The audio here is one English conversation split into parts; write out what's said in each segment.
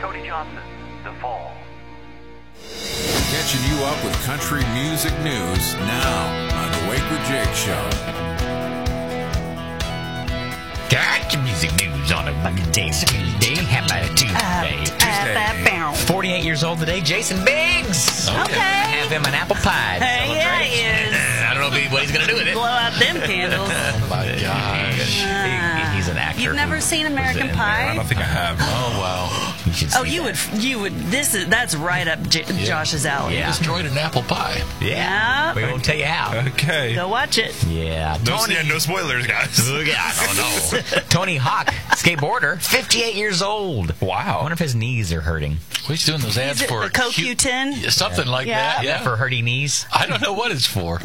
Cody Johnson, The Fall. Catching you up with country music news now on the Wake with Jake Show. Country music news on a Monday. How about a Tuesday? 48 years old today, Jason Biggs. Okay. Have him an apple pie. Hey, yeah, he is. I don't know what he's going to do with it. Blow out them candles. Oh, my gosh. He's an actor. You've never seen American Pie? I don't think I have. Oh, wow. You should see you would. That's right up Josh's alley. Yeah. Destroyed an apple pie. Yeah. Yep. We won't tell you how. Okay. Go watch it. Yeah. No spoilers, guys. Look out. Oh, no. Tony Hawk, skateboarder, 58 years old. Wow. I wonder if his knees are hurting. Well, he's doing those ads Is it for the CoQ10? something like that. Yeah. For hurting knees. I don't know what it's for.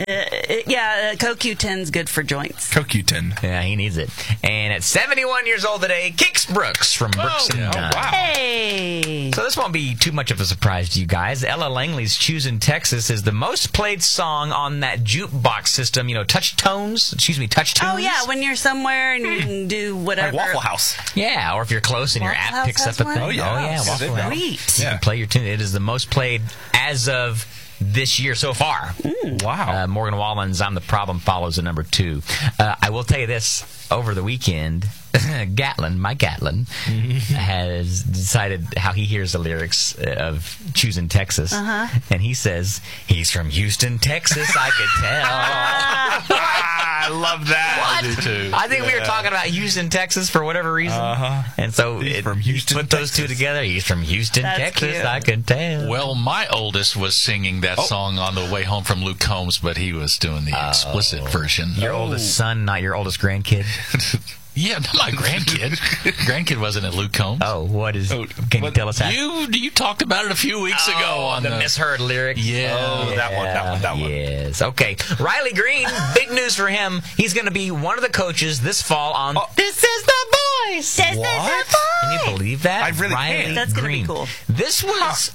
CoQ10's good for joints. CoQ10. Yeah, he needs it. And at 71 years old today, Kix Brooks from Brooks and Dunn. wow. Hey. So this won't be too much of a surprise to you guys. Ella Langley's Choosin' Texas is the most played song on that jukebox system, Touch Tunes. Oh, yeah, when you're somewhere and you can do whatever. Like Waffle House. Yeah, or if you're close and your Waffle app House picks up has a one? thing. Oh, yeah. Waffle House. Sweet. You can play your tune. It is the most played as of this year so far. Wow. Morgan Wallen's I'm the Problem follows at number 2. I will tell you this, over the weekend, Mike Gatlin, has decided how he hears the lyrics of Choosin' Texas. And he says, he's from Houston, Texas, I could tell. I love that. What? I do too. I think we were talking about Houston, Texas for whatever reason. And so He's from Houston, put those two Texas. together. He's from Houston, That's Texas, cute. I can tell. Well, my oldest was singing that song on the way home from Luke Combs, but he was doing the explicit version. Your oldest son, not your oldest grandkid. Yeah, not my grandkid. Grandkid wasn't at Luke Combs. Oh, what is? Can you tell us how? You talked about it a few weeks ago on the misheard lyric. Yeah. Oh, that one. Yes. Okay. Riley Green, big news for him. He's going to be one of the coaches this fall on This Is the Voice. This is the voice. Can you believe that? I really Riley can't. That's gonna be Green. cool. This was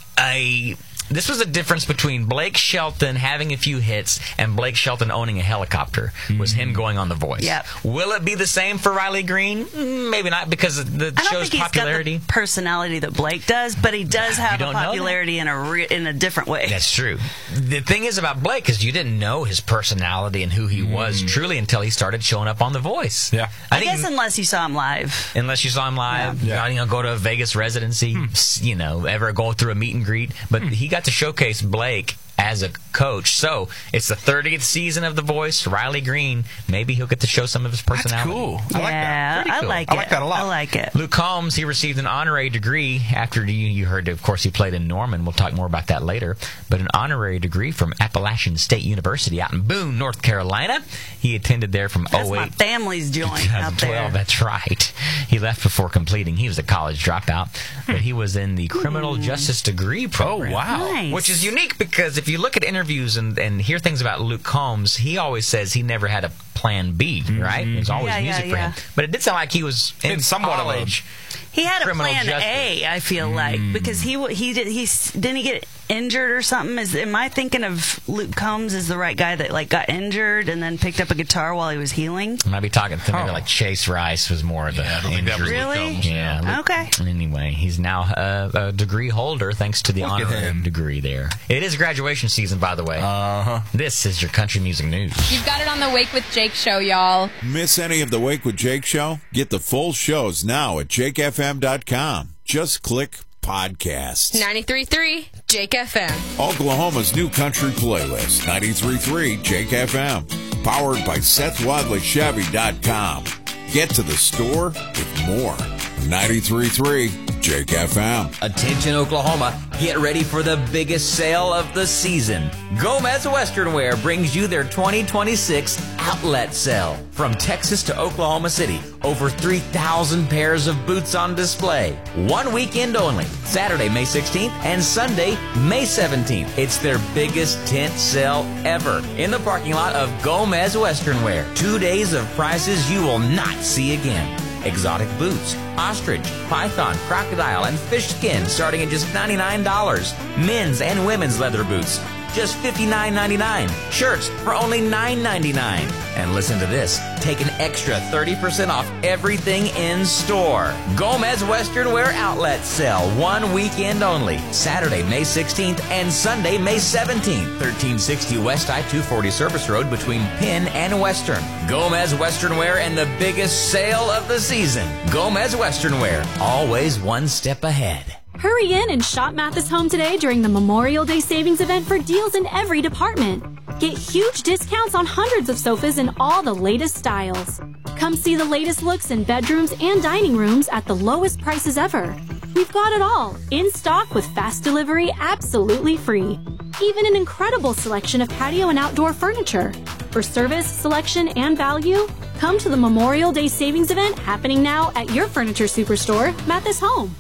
a difference between Blake Shelton having a few hits and Blake Shelton owning a helicopter. Was him going on The Voice. Yep. Will it be the same for Riley Green? Maybe not, because of the I don't show's think popularity. He's got the personality that Blake does, but he does have a don't know that. popularity in a different way. That's true. The thing is about Blake is you didn't know his personality and who he was truly until he started showing up on The Voice. Yeah. I guess unless you saw him live. Unless you saw him live, go to a Vegas residency, ever go through a meet and greet. But he got to showcase Blake as a coach. So it's the 30th season of The Voice. Riley Green, maybe he'll get to show some of his personality. That's cool. I like that. Pretty cool. I like that a lot. I like it. Luke Combs, he received an honorary degree after you heard, of course, he played in Norman. We'll talk more about that later. But an honorary degree from Appalachian State University out in Boone, North Carolina. He attended there from That's 08 my family's joint out 2012. there. That's right. He left before completing. He was a college dropout, but he was in the criminal justice degree program. Oh, wow. Nice. Which is unique because if you look at interviews and hear things about Luke Combs, he always says he never had a plan B, right? It was always Yeah, music for yeah. him. But it did sound like he was in somewhat of a- college. He had a criminal plan justice. A, I feel like, because didn't he get injured or something? Am I thinking of Luke Combs as the right guy that got injured and then picked up a guitar while he was healing? I might be talking to maybe like Chase Rice was more of the I don't think that was injury. Luke Really? Combs. Yeah. Okay. Anyway, he's now a degree holder thanks to the Look at honorary him. degree there. It is graduation season, by the way. This is your country music news. You've got it on the Wake with Jake show, y'all. Miss any of the Wake with Jake show? Get the full shows now at jakefm.com. Just click podcasts. 93.3 Jake FM. Oklahoma's new country playlist, 93.3 Jake FM. Powered by SethWadleyChevy.com. Get to the store with more. 93.3 Jake FM. Attention Oklahoma, get ready for the biggest sale of the season. Gomez Western Wear brings you their 2026 outlet sale. From Texas to Oklahoma City, over 3,000 pairs of boots on display. 1 weekend only, Saturday, May 16th and Sunday, May 17th. It's their biggest tent sale ever in the parking lot of Gomez Western Wear. 2 days of prices you will not see again. Exotic boots, ostrich, python, crocodile, and fish skin starting at just $99. Men's and women's leather boots, just $59.99. Shirts for only $9.99. And listen to this, take an extra 30% off everything in store. Gomez Western Wear Outlet Sale, one weekend only. Saturday, May 16th and Sunday, May 17th. 1360 West I-240 Service Road between Penn and Western. Gomez Western Wear and the biggest sale of the season. Gomez Western Wear, always one step ahead. Hurry in and shop Mathis Home today during the Memorial Day Savings Event for deals in every department. Get huge discounts on hundreds of sofas in all the latest styles. Come see the latest looks in bedrooms and dining rooms at the lowest prices ever. We've got it all, in stock with fast delivery absolutely free. Even an incredible selection of patio and outdoor furniture. For service, selection, and value, come to the Memorial Day Savings Event happening now at your furniture superstore, Mathis Home.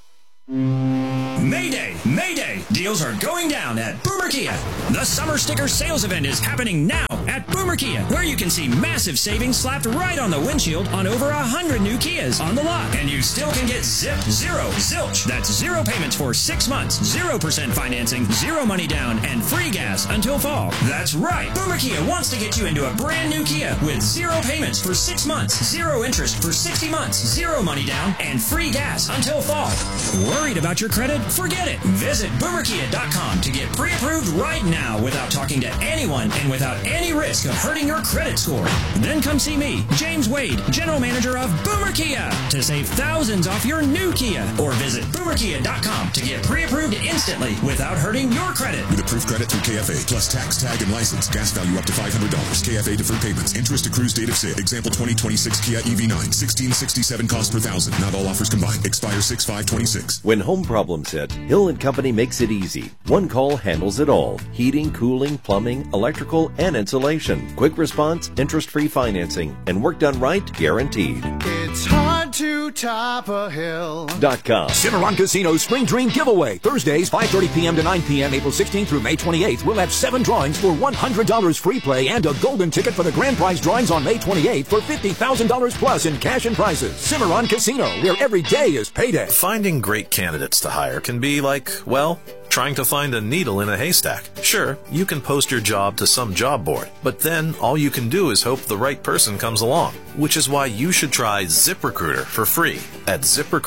Mayday! Mayday! Deals are going down at Boomer Kia. The Summer Sticker Sales Event is happening now at Boomer Kia, where you can see massive savings slapped right on the windshield on over 100 new Kias on the lot. And you still can get zip, zero, zilch. That's zero payments for 6 months, 0% financing, zero money down, and free gas until fall. That's right. Boomer Kia wants to get you into a brand new Kia with zero payments for 6 months, zero interest for 60 months, zero money down, and free gas until fall. Worried about your credit? Forget it. Visit boomerkia.com to get pre-approved right now without talking to anyone and without any risk of hurting your credit score. Then come see me, James Wade, General Manager of Boomer Kia, to save thousands off your new Kia. Or visit boomerkia.com to get pre-approved instantly without hurting your credit. With approved credit through KFA, plus tax, tag, and license. Gas value up to $500. KFA deferred payments. Interest accrues date of sale. Example 2026 Kia EV9. $1,667 cost per thousand. Not all offers combined. Expire 6/5/26. When home problems hit, Hill & Company makes it easy. One call handles it all. Heating, cooling, plumbing, electrical, and insulation. Quick response, interest-free financing, and work done right, guaranteed. It's hard to top a hill. .com. Cimarron Casino Spring Dream Giveaway. Thursdays, 5:30 p.m. to 9 p.m. April 16th through May 28th. We'll have 7 drawings for $100 free play and a golden ticket for the grand prize drawings on May 28th for $50,000 plus in cash and prizes. Cimarron Casino, where every day is payday. Finding great candidates to hire can be like, well, trying to find a needle in a haystack. Sure, you can post your job to some job board, but then all you can do is hope the right person comes along, which is why you should try ZipRecruiter for free at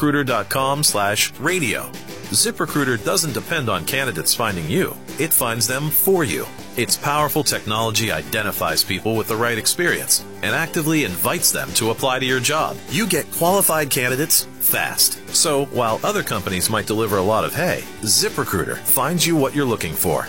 ZipRecruiter.com/radio. ZipRecruiter doesn't depend on candidates finding you. It finds them for you. Its powerful technology identifies people with the right experience and actively invites them to apply to your job. You get qualified candidates fast. So while other companies might deliver a lot of hay, ZipRecruiter finds you what you're looking for.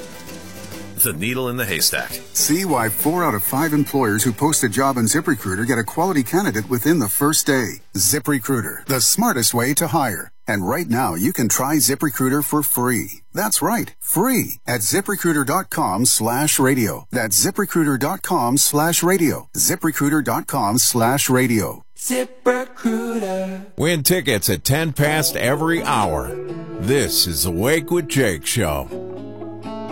The needle in the haystack. See why 4 out of 5 employers who post a job on ZipRecruiter get a quality candidate within the first day. ZipRecruiter, the smartest way to hire. And right now, you can try ZipRecruiter for free. That's right, free at ZipRecruiter.com/radio. That's ZipRecruiter.com/radio. ZipRecruiter.com/radio. ZipRecruiter. Win tickets at 10 past every hour. This is the Wake with Jake Show.